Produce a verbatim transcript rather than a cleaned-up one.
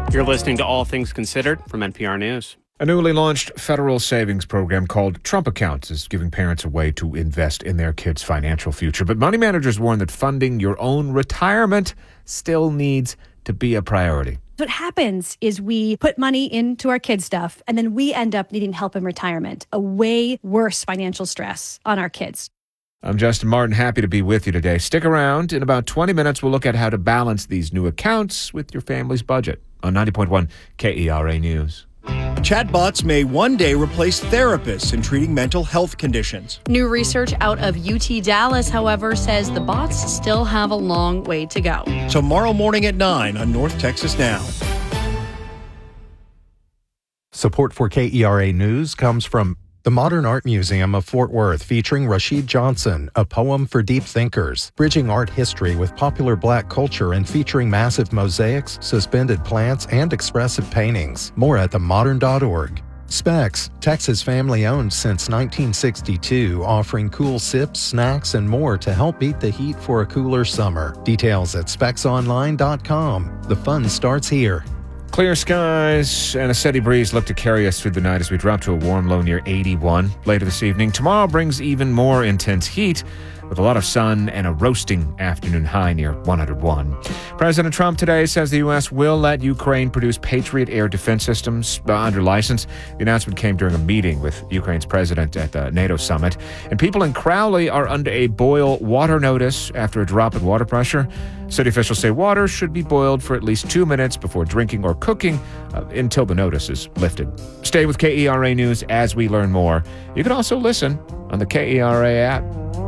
You're listening to All Things Considered from N P R News. A newly launched federal savings program called Trump Accounts is giving parents a way to invest in their kids' financial future. But money managers warn that funding your own retirement still needs to be a priority. What happens is we put money into our kids' stuff, and then we end up needing help in retirement. A way worse financial stress on our kids. I'm Justin Martin, happy to be with you today. Stick around. In about twenty minutes, we'll look at how to balance these new accounts with your family's budget on ninety point one K E R A News. Chatbots may one day replace therapists in treating mental health conditions. New research out of U T Dallas, however, says the bots still have a long way to go. Tomorrow morning at nine on North Texas Now. Support for K E R A News comes from the Modern Art Museum of Fort Worth, featuring Rashid Johnson, A Poem for Deep Thinkers, bridging art history with popular Black culture and featuring massive mosaics, suspended plants, and expressive paintings. More at the modern dot org. Specs, Texas family-owned since nineteen sixty-two, offering cool sips, snacks, and more to help beat the heat for a cooler summer. Details at specs online dot com. The fun starts here. Clear skies and a steady breeze look to carry us through the night as we drop to a warm low near eighty-one later this evening. Tomorrow brings even more intense heat with a lot of sun and a roasting afternoon high near one hundred one. President Trump today says the U S will let Ukraine produce Patriot air defense systems uh, under license. The announcement came during a meeting with Ukraine's president at the NATO summit. And people in Crowley are under a boil water notice after a drop in water pressure. City officials say water should be boiled for at least two minutes before drinking or cooking uh, until the notice is lifted. Stay with K E R A News as we learn more. You can also listen on the K E R A app.